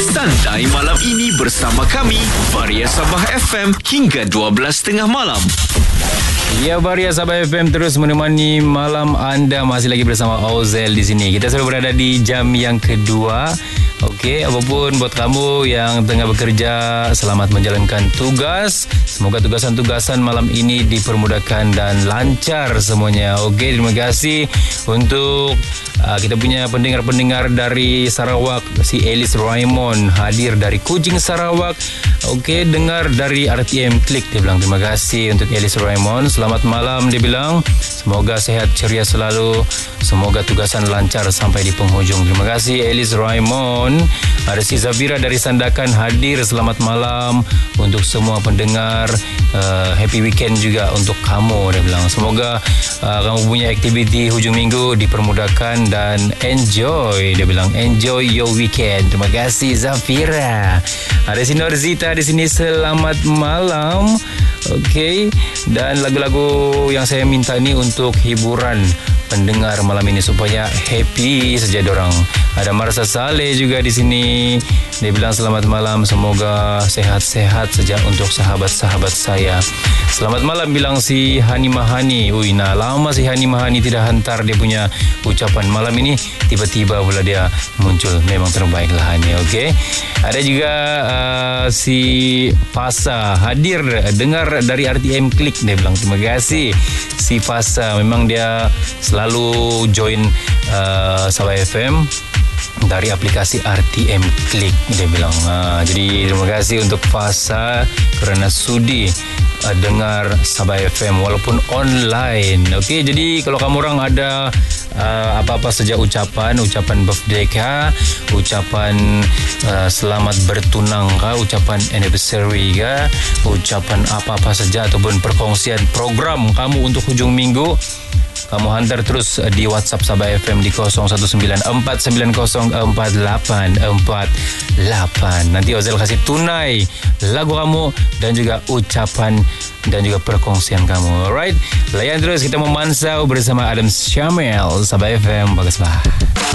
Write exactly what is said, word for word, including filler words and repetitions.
Santai malam ini bersama kami, Varia Sabah F M, hingga dua belas tiga puluh malam. Ya, Varia Sabah F M terus menemani malam anda. Masih lagi bersama Ozel di sini. Kita selalu berada di jam yang kedua. Okey, apapun buat kamu yang tengah bekerja, selamat menjalankan tugas. Semoga tugasan-tugasan malam ini dipermudahkan dan lancar semuanya. Okey, terima kasih untuk uh, kita punya pendengar-pendengar dari Sarawak. Si Alice Raymond hadir dari Kuching, Sarawak. Okey, dengar dari R T M Klik. Dia bilang terima kasih untuk Alice Raymond. Selamat malam, dia bilang. Semoga sehat ceria selalu. Semoga tugasan lancar sampai di penghujung. Terima kasih Alice Raymond. Ada si Zafira dari Sandakan hadir. Selamat malam untuk semua pendengar. uh, Happy weekend juga untuk kamu, dia bilang. Semoga uh, kamu punya aktiviti hujung minggu dipermudahkan dan enjoy. Dia bilang enjoy your weekend. Terima kasih Zafira. Ada si Norzita di sini. Selamat malam. Okey, dan lagu-lagu yang saya minta ni untuk hiburan pendengar malam ini supaya happy saja dorang. Ada Marsa Saleh juga di sini. Dia bilang selamat malam, semoga sehat-sehat saja untuk sahabat-sahabat saya. Selamat malam bilang si Hani Mahani. Ui, nah lama si Hani Mahani tidak hantar dia punya ucapan. Malam ini tiba-tiba pula dia muncul. Memang terbaik lah Hani. Okey. Ada juga uh, si Fasa hadir dengar dari R T M Klik. Dia bilang terima kasih si Fasa. Memang dia selalu join uh, Sabah F M dari aplikasi R T M Klik, dia bilang. Ha, jadi terima kasih untuk Fasa kerana sudi uh, dengar Sabah F M walaupun online. Okey, jadi kalau kamu orang ada uh, apa-apa saja ucapan, ucapan birthday kah, ucapan uh, selamat bertunang kah, ucapan anniversary kah, ucapan apa-apa saja ataupun perkongsian program kamu untuk hujung minggu, kamu hantar terus di WhatsApp Sabah F M di kosong satu sembilan empat sembilan kosong empat lapan empat lapan. Nanti Ozel kasih tunai lagu kamu dan juga ucapan dan juga perkongsian kamu. Alright, layan terus kita memansau bersama Adam Syamel. Sabah F M, bagus bah.